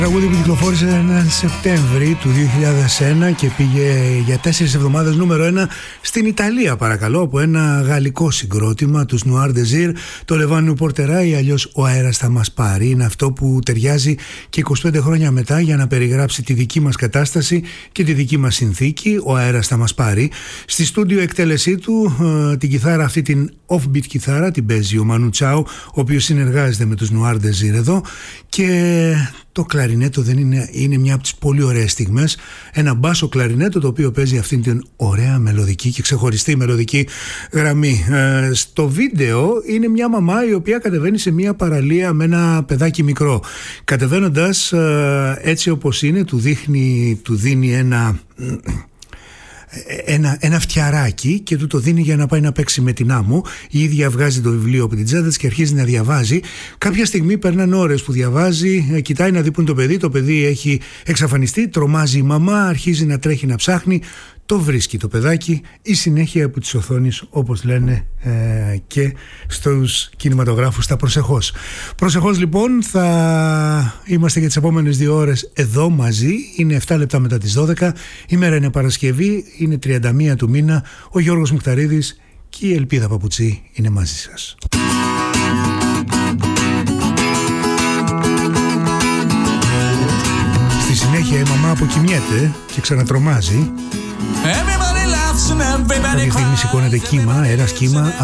Τραγούδι που κυκλοφόρησε έναν Σεπτέμβρη του 2001 και πήγε για 4 εβδομάδες νούμερο 1 στην Ιταλία, παρακαλώ, από ένα γαλλικό συγκρότημα, τους Noir Désir, το Λεβάνιου Πορτερά ή αλλιώς Ο αέρας θα μας πάρει. Είναι αυτό που ταιριάζει και 25 χρόνια μετά για να περιγράψει τη δική μας κατάσταση και τη δική μας συνθήκη. Ο αέρας θα μας πάρει. Στη στούντιο εκτέλεσή του την κιθάρα αυτή, την offbeat κιθάρα, την παίζει ο Μανού Τσάου, ο οποίος συνεργάζεται με τους Noir Désir εδώ, και το κλαρινέτο δεν είναι μια από τις πολύ ωραίες στιγμές. Ένα μπάσο κλαρινέτο το οποίο παίζει αυτήν την ωραία μελωδική και ξεχωριστή μελωδική γραμμή. Στο βίντεο είναι μια μαμά η οποία κατεβαίνει σε μια παραλία με ένα παιδάκι μικρό. Κατεβαίνοντας έτσι όπως είναι, του δίνει ένα φτιαράκι και του το δίνει για να πάει να παίξει με την άμμο. Η ίδια βγάζει το βιβλίο από την τσάντα της και αρχίζει να διαβάζει. Κάποια στιγμή περνάνε ώρες που διαβάζει, κοιτάει να δει που είναι το παιδί. Το παιδί έχει εξαφανιστεί, τρομάζει η μαμά, αρχίζει να τρέχει να ψάχνει. Το βρίσκει το παιδάκι, η συνέχεια από τις οθόνες, όπως λένε και στους κινηματογράφους, τα προσεχώς. Προσεχώς λοιπόν θα είμαστε για τις επόμενες 2 ώρες εδώ μαζί. Είναι 7 λεπτά μετά τις 12, η μέρα είναι Παρασκευή, είναι 31 του μήνα. Ο Γιώργος Μουχταρίδης και η Ελπίδα Παπουτσί είναι μαζί σας. Στη συνέχεια η μαμά αποκοιμιέται και ξανατρομάζει. Κάποια στιγμή σηκώνεται κύμα, αέρας κύμα.